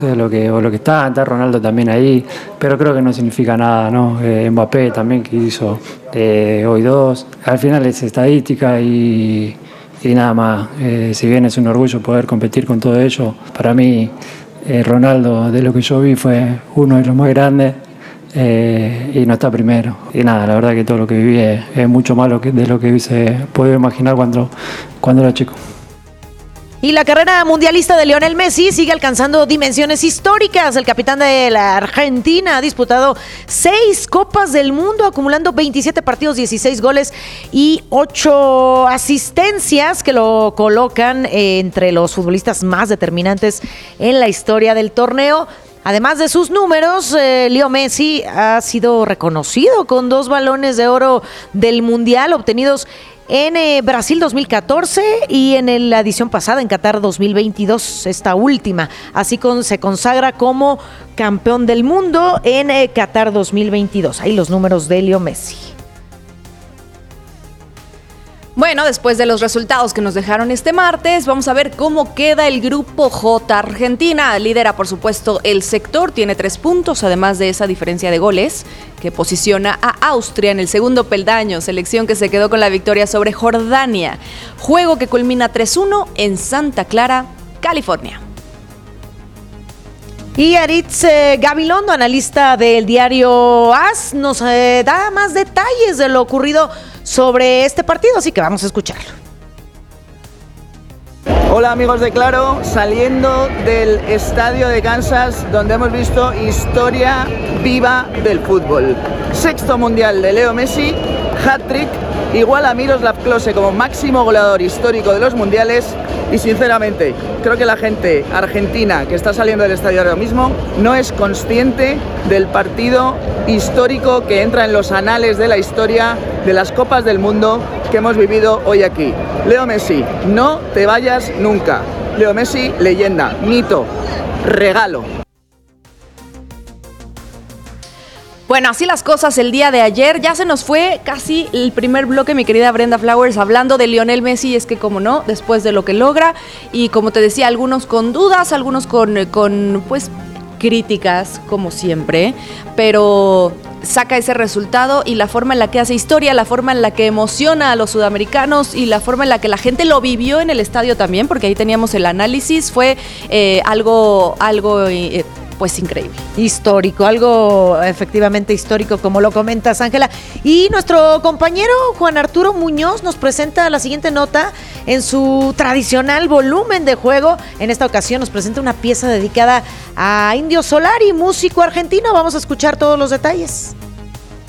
lo que está Ronaldo también ahí, pero creo que no significa nada, ¿no? Mbappé también que hizo hoy 2, al final es estadística y nada más. Si bien es un orgullo poder competir con todo ello, para mí Ronaldo, de lo que yo vi, fue uno de los más grandes y no está primero. Y nada, la verdad que todo lo que viví es mucho más de lo que hubiese podido imaginar cuando era chico. Y la carrera mundialista de Lionel Messi sigue alcanzando dimensiones históricas. El capitán de la Argentina ha disputado 6 Copas del Mundo, acumulando 27 partidos, 16 goles y 8 asistencias, que lo colocan entre los futbolistas más determinantes en la historia del torneo. Además de sus números, Leo Messi ha sido reconocido con 2 balones de oro del Mundial obtenidos en Brasil 2014 y en la edición pasada en Qatar 2022, esta última. Así se consagra como campeón del mundo en Qatar 2022. Ahí los números de Leo Messi. Bueno, después de los resultados que nos dejaron este martes, vamos a ver cómo queda el grupo J. Argentina lidera, por supuesto, el sector, tiene 3 puntos, además de esa diferencia de goles que posiciona a Austria en el segundo peldaño, selección que se quedó con la victoria sobre Jordania. Juego que culmina 3-1 en Santa Clara, California. Y Aritz Gabilondo, analista del diario AS, nos da más detalles de lo ocurrido sobre este partido, así que vamos a escucharlo. Hola amigos de Claro, saliendo del estadio de Kansas, donde hemos visto historia viva del fútbol. 6º mundial de Leo Messi, hat-trick, igual a Miroslav Klose como máximo goleador histórico de los mundiales. Y sinceramente, creo que la gente argentina que está saliendo del estadio ahora mismo no es consciente del partido histórico que entra en los anales de la historia de las Copas del Mundo que hemos vivido hoy aquí. Leo Messi, no te vayas nunca. Leo Messi, leyenda, mito, regalo. Bueno, así las cosas el día de ayer. Ya se nos fue casi el primer bloque, mi querida Brenda Flowers, hablando de Lionel Messi. Es que, como no, después de lo que logra, y como te decía, algunos con dudas, algunos con pues, críticas, como siempre, pero saca ese resultado y la forma en la que hace historia, la forma en la que emociona a los sudamericanos y la forma en la que la gente lo vivió en el estadio también, porque ahí teníamos el análisis, fue algo pues increíble. Histórico, algo efectivamente histórico, como lo comentas, Ángela. Y nuestro compañero Juan Arturo Muñoz nos presenta la siguiente nota en su tradicional volumen de juego. En esta ocasión nos presenta una pieza dedicada a Indio Solari, músico argentino. Vamos a escuchar todos los detalles.